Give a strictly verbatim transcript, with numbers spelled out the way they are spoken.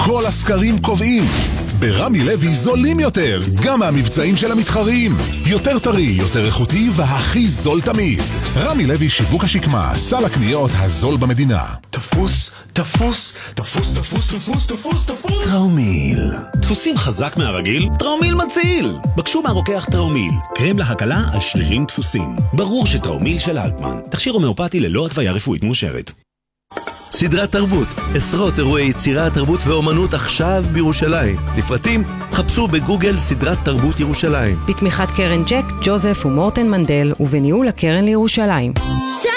כל הסקרים קובעים. ברמי לוי זולים יותר, גם מהמבצעים של המתחרים. יותר טרי, יותר איכותי והכי זול תמיד. רמי לוי שיווק השקמה, סל הקניות הזול במדינה. תפוס, תפוס, תפוס, תפוס, תפוס, תפוס, תפוס. טראומיל. דפוסים חזק מהרגיל? טראומיל מציל. בקשו מהרוקח טראומיל. קרם להקלה על שרירים דפוסים. ברור שטראומיל של אלטמן. תכשיר הומאופתי ללא התוויה רפואית מאושרת. סדרת תרבות, עשרות אירועי יצירה, תרבות ואומנות עכשיו בירושלים. לפרטים, חפשו בגוגל סדרת תרבות ירושלים. בתמיכת קרן ג'ק, ג'וזף ומורטן מנדל ובניהול הקרן לירושלים.